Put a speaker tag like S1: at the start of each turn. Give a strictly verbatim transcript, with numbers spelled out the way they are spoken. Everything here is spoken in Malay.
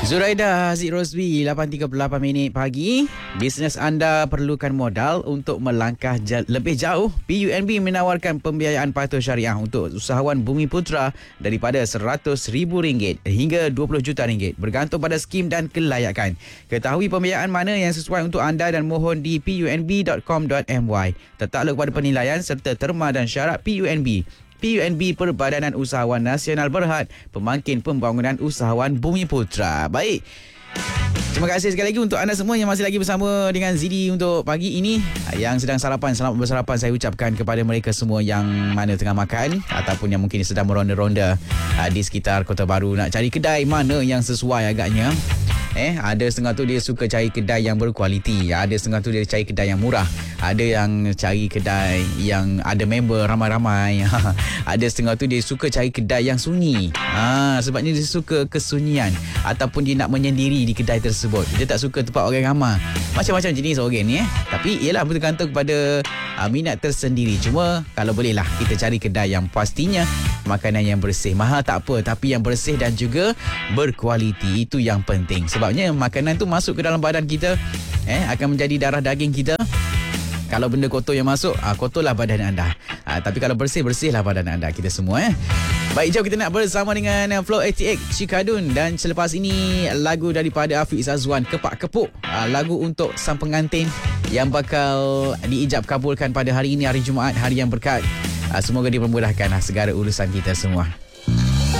S1: Zuraida Haziq Rosbi, lapan tiga puluh lapan minit pagi. Bisnes anda perlukan modal untuk melangkah ja- lebih jauh. P U N B menawarkan pembiayaan patuh syariah untuk usahawan Bumiputra daripada seratus ribu ringgit hingga dua puluh juta ringgit bergantung pada skim dan kelayakan. Ketahui pembiayaan mana yang sesuai untuk anda dan mohon di p u n b dot com dot m y. Tertakluk pada penilaian serta terma dan syarat P U N B. P U N B Perbadanan Usahawan Nasional Berhad, Pemangkin Pembangunan Usahawan Bumiputra. Baik. Terima kasih sekali lagi untuk anda semua yang masih lagi bersama dengan Zidi untuk pagi ini. Yang sedang sarapan, selamat bersarapan saya ucapkan kepada mereka semua yang mana tengah makan ataupun yang mungkin sedang meronda-ronda di sekitar Kota Baru nak cari kedai mana yang sesuai agaknya. Eh, ada setengah tu dia suka cari kedai yang berkualiti, ada setengah tu dia cari kedai yang murah, ada yang cari kedai yang ada member ramai-ramai, ada setengah tu dia suka cari kedai yang sunyi. Ha, sebabnya dia suka kesunyian ataupun dia nak menyendiri di kedai tersebut. Dia tak suka tempat orang ramai. Macam-macam jenis orang ni eh. Tapi ialah bergantung kepada uh, minat tersendiri. Cuma kalau bolehlah kita cari kedai yang pastinya makanan yang bersih. Mahal tak apa, tapi yang bersih dan juga berkualiti, itu yang penting. Sebabnya makanan tu masuk ke dalam badan kita, eh akan menjadi darah daging kita. Kalau benda kotor yang masuk, ah, kotorlah badan anda. Ah, tapi kalau bersih, bersihlah badan anda. Kita semua eh. Baik, jom kita nak bersama dengan Flow lapan puluh lapan Cikadun. Dan selepas ini lagu daripada Afiq Azwan, Kepak Kepuk. Ah, lagu untuk sang pengantin yang bakal diijab kabulkan pada hari ini, hari Jumaat, hari yang berkat. Ah, semoga dipermudahkan segala urusan kita semua.